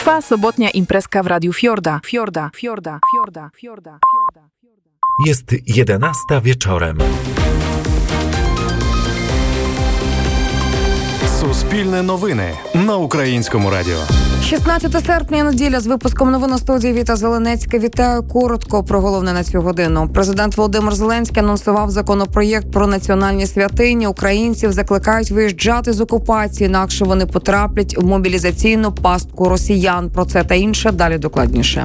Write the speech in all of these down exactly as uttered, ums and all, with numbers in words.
Trwa sobotnia imprezka w Radiu Fiorda. Fiorda, Fiorda, Fiorda, Fiorda, Fiorda. Jest jedenasta wieczorem. Суспільне новини на Українському радіо. шістнадцяте серпня, неділя, з випуском новин у студії Віта Зеленецька. Вітаю коротко про головне на цю годину. Президент Володимир Зеленський анонсував законопроєкт про національні святині. Українців закликають виїжджати з окупації, інакше вони потраплять в мобілізаційну пастку росіян. Про це та інше далі докладніше.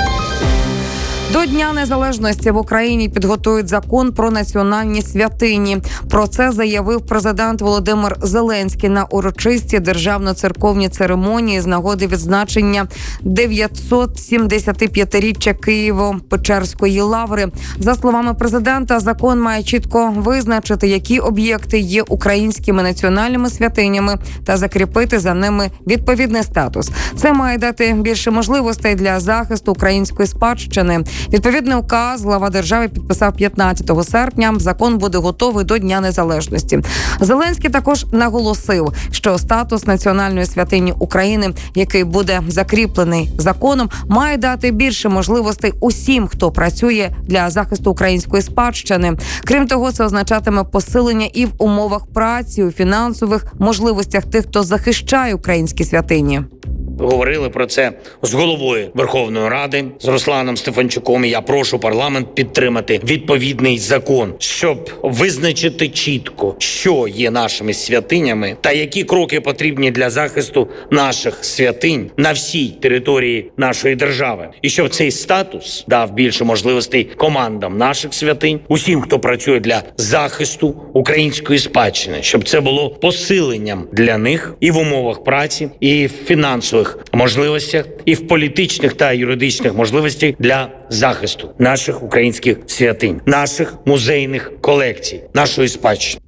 До Дня Незалежності в Україні підготують закон про національні святині. Про це заявив президент Володимир Зеленський на урочистій державно-церковній церемонії з нагоди відзначення дев'ятсот сімдесят п'ятиріччя Києво-Печерської лаври. За словами президента, закон має чітко визначити, які об'єкти є українськими національними святинями та закріпити за ними відповідний статус. Це має дати більше можливостей для захисту української спадщини. Відповідний указ глава держави підписав п'ятнадцятого серпня. Закон буде готовий до Дня Незалежності. Зеленський також наголосив, що статус національної святині України, який буде закріплений законом, має дати більше можливостей усім, хто працює для захисту української спадщини. Крім того, це означатиме посилення і в умовах праці, у фінансових можливостях тих, хто захищає українські святині. Говорили про це з головою Верховної Ради, з Русланом Стефанчуком. І я прошу парламент підтримати відповідний закон, щоб визначити чітко, що є нашими святинями та які кроки потрібні для захисту наших святинь на всій території нашої держави. І щоб цей статус дав більше можливостей командам наших святинь, усім, хто працює для захисту української спадщини, щоб це було посиленням для них і в умовах праці, і в фінансових можливостях, і в політичних та юридичних можливостях для захисту наших українських святинь, наших музейних колекцій, нашої спадщини.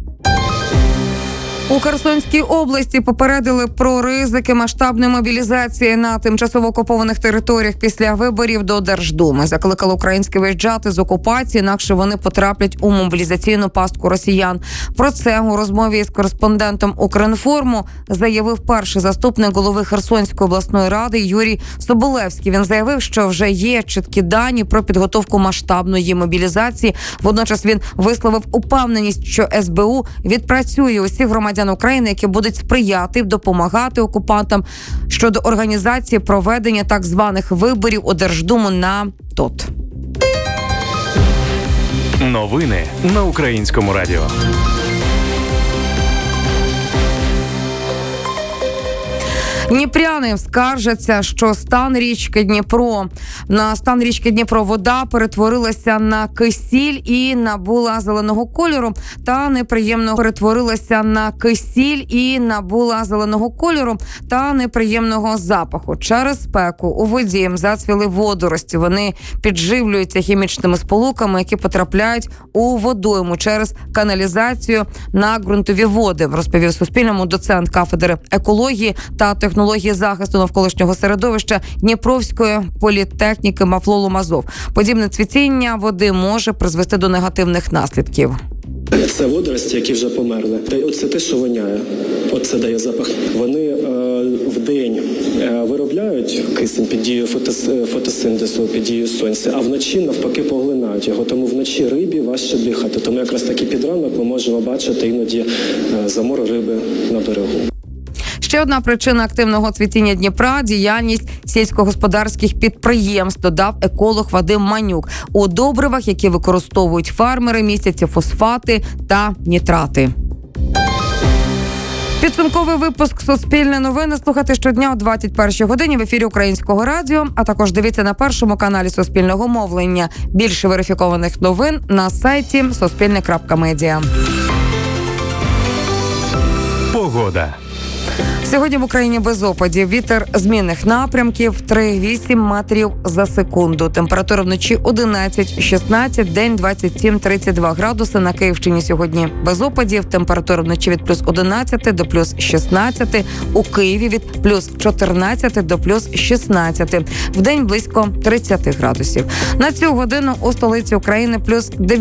У Херсонській області попередили про ризики масштабної мобілізації на тимчасово окупованих територіях після виборів до Держдуми. Закликали українських виїжджати з окупації, інакше вони потраплять у мобілізаційну пастку росіян. Про це у розмові з кореспондентом Укрінформу заявив перший заступник голови Херсонської обласної ради Юрій Соболевський. Він заявив, що вже є чіткі дані про підготовку масштабної мобілізації. Водночас він висловив упевненість, що ес бе у відпрацює усіх громадян України, які будуть сприяти, допомагати окупантам щодо організації проведення так званих виборів у Держдуму на ТОТ. Новини на Українському радіо. Дніпряни скаржаться, що стан річки Дніпро на стан річки Дніпро вода перетворилася на кисіль і набула зеленого кольору, та неприємно перетворилася на кисіль і набула зеленого кольору та неприємного запаху. Через спеку у воді зацвіли водорості. Вони підживлюються хімічними сполуками, які потрапляють у водойму через каналізацію на ґрунтові води, розповів Суспільному доцент кафедри екології та технології захисту навколишнього середовища Дніпровської політехніки Мафлолу Мазов. Подібне цвітіння води може призвести до негативних наслідків. Це водорості, які вже померли. Оце те, що воняє. Оце дає запах. Вони е, вдень е, виробляють кисень під дією фотос, фотосинтезу, під дією сонця, а вночі навпаки поглинають його. Тому вночі рибі важче дихати. Тому якраз таки під ранок ми можемо бачити іноді е, замор риби на берегу. Ще одна причина активного цвітіння Дніпра – діяльність сільськогосподарських підприємств, додав еколог Вадим Манюк. У добривах, які використовують фермери, містяться фосфати та нітрати. Підсумковий випуск «Суспільне новини» слухайте щодня о двадцять першій годині в ефірі Українського радіо, а також дивіться на першому каналі Суспільного мовлення. Більше верифікованих новин на сайті суспільне крапка медіа. Погода. Сьогодні в Україні без опадів. Вітер змінних напрямків три-вісім метрів за секунду. Температура вночі одинадцять шістнадцять, день двадцять сім тридцять два градуси. На Київщині сьогодні без опадів. Температура вночі від плюс одинадцяти до плюс шістнадцяти. У Києві від плюс чотирнадцяти до плюс шістнадцяти. В день близько тридцять градусів. На цю годину у столиці України плюс дев'ять.